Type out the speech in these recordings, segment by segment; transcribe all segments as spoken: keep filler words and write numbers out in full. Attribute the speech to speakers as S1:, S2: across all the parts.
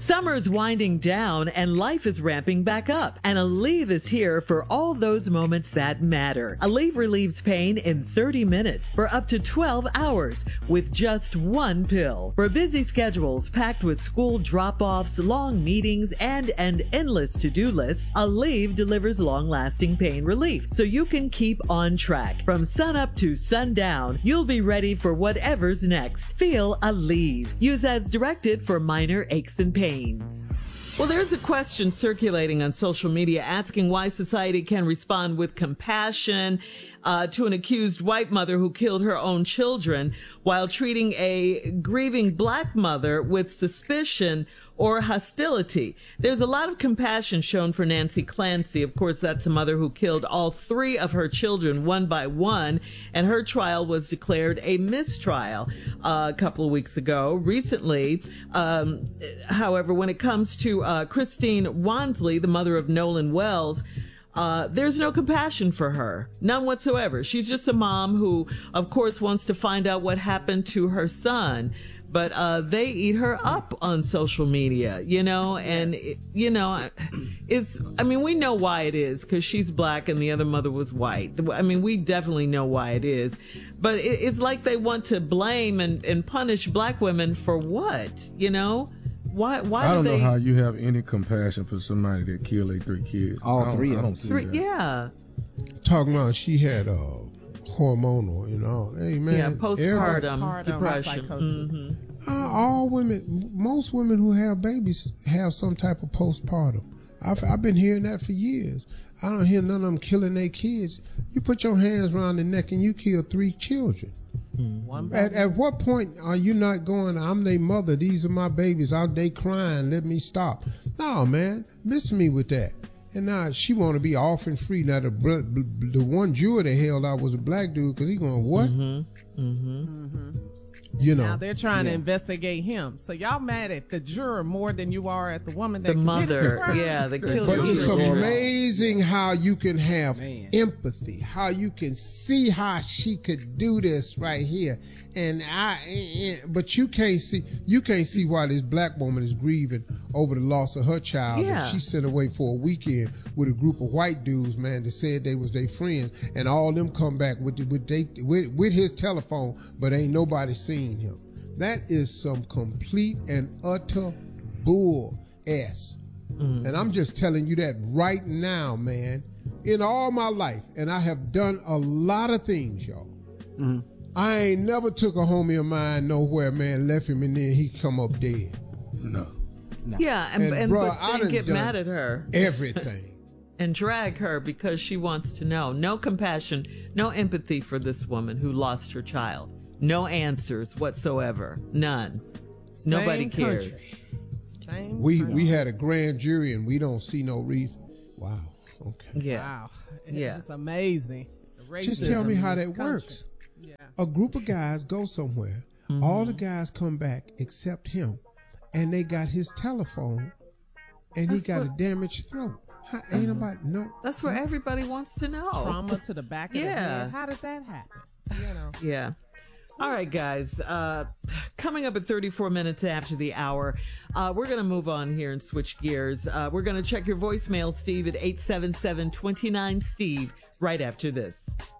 S1: Summer's winding down and life is ramping back up. And Aleve is here for all those moments that matter. Aleve relieves pain in thirty minutes for up to twelve hours with just one pill. For busy schedules packed with school drop-offs, long meetings, and an endless to-do list, Aleve delivers long-lasting pain relief so you can keep on track. From sunup to sundown, you'll be ready for whatever's next. Feel Aleve. Use as directed for minor aches and pains. Well, there's a question circulating on social media asking why society can respond with compassion uh, to an accused white mother who killed her own children while treating a grieving black mother with suspicion or hostility. There's a lot of compassion shown for Nancy Clancy. Of course, that's a mother who killed all three of her children one by one, and her trial was declared a mistrial uh, a couple of weeks ago. Recently, um, however, when it comes to uh, Christine Wansley, the mother of Nolan Wells, Uh, there's no compassion for her. None whatsoever. She's just a mom who, of course, wants to find out what happened to her son. But uh, they eat her up on social media, you know, and, yes. it, you know, it's, I mean, we know why it is because she's black and the other mother was white. I mean, we definitely know why it is. But it, it's like they want to blame and, and punish black women for what, you know? Why? Why?
S2: I don't
S1: do they...
S2: know how you have any compassion for somebody that killed their three kids.
S3: All
S2: I don't,
S3: three.
S2: I don't see
S1: three,
S2: that.
S1: Yeah.
S4: Talking about she had uh, hormonal and all. Hey man,
S1: Yeah, postpartum
S5: Postpartum
S1: depression.
S5: psychosis.
S1: Mm-hmm.
S4: Uh, all women, most women who have babies have some type of postpartum. I've, I've been hearing that for years. I don't hear none of them killing their kids. You put your hands around the neck and you kill three children.
S5: One
S4: At, at what point are you not going, I'm their mother, these are my babies, are they crying, let me stop? No, man, miss me with that. And now she want to be off and free. Now the the one juror they held out was a black dude because he going, what?
S1: Mm-hmm. Mm-hmm.
S5: Mm-hmm.
S4: You know.
S5: Now they're trying
S1: Yeah.
S5: to investigate him. So y'all mad at the juror more than you are at the woman that
S1: The
S5: committed
S1: mother,
S5: crime?
S1: yeah, the killed
S4: But
S1: her
S4: it's
S1: children.
S4: amazing how you can have
S3: Man.
S4: empathy, how you can see how she could do this right here. And I, and, but you can't see, you can't see why this black woman is grieving over the loss of her child.
S1: Yeah.
S4: And she sent away for a weekend with a group of white dudes, man, that said they was their friends, and all them come back with the, with they with, with his telephone, but ain't nobody seen him. That is some complete and utter bull ass. Mm. And I'm just telling you that right now, man. In all my life, and I have done a lot of things, y'all. Mm. I ain't never took a homie of mine nowhere, man, left him and then he come up dead.
S2: No.
S3: No.
S1: Yeah, and,
S4: And,
S1: and,
S4: bruh,
S1: but
S4: I
S1: then
S4: done
S1: get
S4: done
S1: mad at her
S4: Everything.
S1: and drag her because she wants to know. No compassion, no empathy for this woman who lost her child. No answers whatsoever. None.
S5: Same
S1: Nobody cares.
S5: country. Same
S4: We
S5: country.
S4: we had a grand jury and we don't see no reason. Wow. Okay.
S1: Yeah.
S5: Wow.
S1: Yeah.
S5: It's amazing. The
S4: Just tell
S5: racism
S4: me
S5: in
S4: how
S5: this
S4: that
S5: country.
S4: works.
S5: Yeah.
S4: A group of guys go somewhere.
S1: Mm-hmm.
S4: All the guys come back except him, and they got his telephone, and he
S1: That's
S4: got
S1: what-
S4: a damaged throat. How, ain't nobody no.
S1: That's what everybody wants to know.
S5: Trauma to the back of the
S1: Yeah.
S5: head. How did that happen? You know.
S1: Yeah. All right, guys. Uh, coming up at thirty-four minutes after the hour, uh, we're going to move on here and switch gears. Uh, we're going to check your voicemail, Steve, at eight seven seven, two nine, Steve, right after this.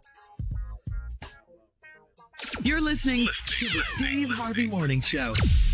S6: You're listening to the Steve Harvey Morning Show.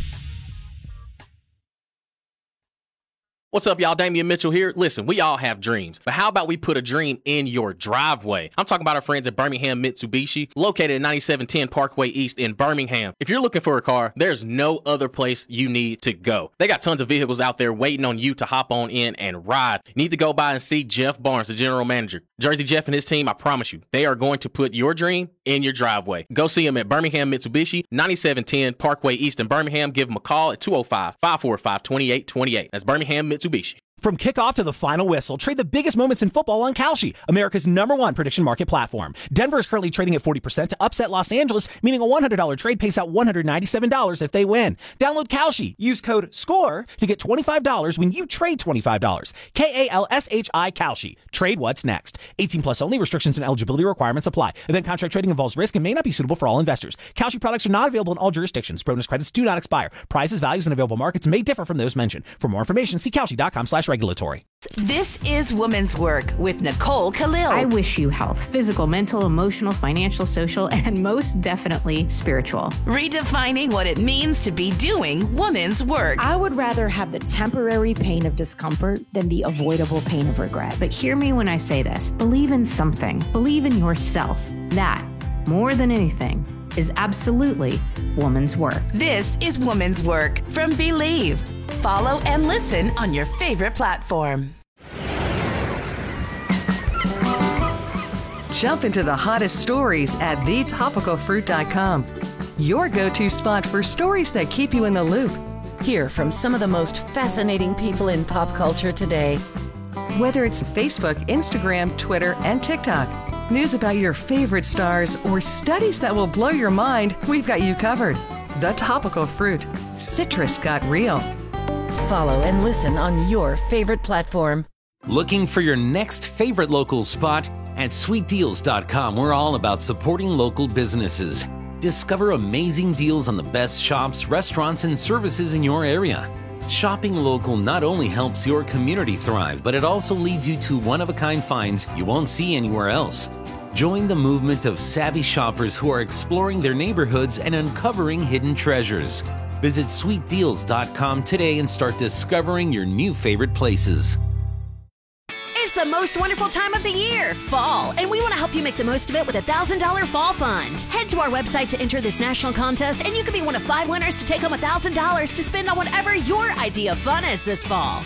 S7: What's up, y'all? Damian Mitchell here. Listen, we all have dreams, but how about we put a dream in your driveway? I'm talking about our friends at Birmingham Mitsubishi, located at ninety-seven ten Parkway East in Birmingham. If you're looking for a car, there's no other place you need to go. They got tons of vehicles out there waiting on you to hop on in and ride. You need to go by and see Jeff Barnes, the general manager. Jersey Jeff and his team, I promise you, they are going to put your dream in your driveway. Go see them at Birmingham Mitsubishi, ninety-seven ten Parkway East in Birmingham. Give them a call at two oh five, five four five, two eight two eight. That's Birmingham Mitsubishi.
S3: From kickoff to the final whistle, trade the biggest moments in football on Kalshi, America's number one prediction market platform. Denver is currently trading at forty percent to upset Los Angeles, meaning a one hundred dollars trade pays out one hundred ninety-seven dollars if they win. Download Kalshi. Use code SCORE to get twenty-five dollars when you trade twenty-five dollars. K A L S H I Kalshi. Trade what's next. eighteen plus only. Restrictions and eligibility requirements apply. Event contract trading involves risk and may not be suitable for all investors. Kalshi products are not available in all jurisdictions. Bonus credits do not expire. Prices, values, and available markets may differ from those mentioned. For more information, see Kalshi.com slash regulatory.
S8: This is Women's Work with Nicole Khalil.
S9: I wish you health, physical, mental, emotional, financial, social, and most definitely spiritual.
S8: Redefining what it means to be doing women's work.
S10: I would rather have the temporary pain of discomfort than the avoidable pain of regret.
S9: But hear me when I say this. Believe in something. Believe in yourself. That, more than anything, is absolutely woman's work.
S8: This is Woman's Work from Believe. Follow and listen on your favorite platform.
S11: Jump into the hottest stories at the topical fruit dot com. Your go-to spot for stories that keep you in the loop.
S12: Hear from some of the most fascinating people in pop culture today.
S11: Whether it's Facebook, Instagram, Twitter, and TikTok, news about your favorite stars, or studies that will blow your mind, we've got you covered. The Topical Fruit. Citrus got real.
S12: Follow and listen on your favorite platform.
S13: Looking for your next favorite local spot? At sweet deals dot com, we're all about supporting local businesses. Discover amazing deals on the best shops, restaurants, and services in your area. Shopping local not only helps your community thrive, but it also leads you to one-of-a-kind finds you won't see anywhere else. Join the movement of savvy shoppers who are exploring their neighborhoods and uncovering hidden treasures. Visit sweet deals dot com today and start discovering your new favorite places.
S14: It's the most wonderful time of the year, fall, and we want to help you make the most of it with a one thousand dollars Fall Fund. Head to our website to enter this national contest, and you could be one of five winners to take home one thousand dollars to spend on whatever your idea of fun is this fall.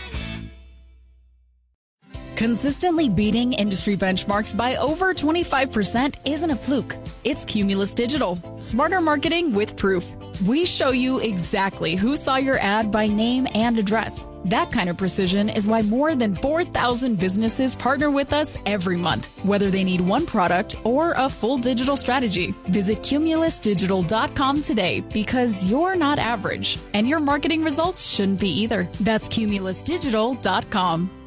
S15: Consistently beating industry benchmarks by over twenty-five percent isn't a fluke. It's Cumulus Digital. Smarter marketing with proof. We show you exactly who saw your ad by name and address. That kind of precision is why more than four thousand businesses partner with us every month, whether they need one product or a full digital strategy. Visit cumulus digital dot com today because you're not average, and your marketing results shouldn't be either. That's cumulus digital dot com.